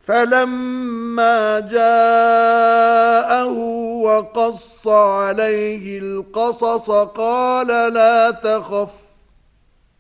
فلما جاءه وقص عليه القصص قال لا تخف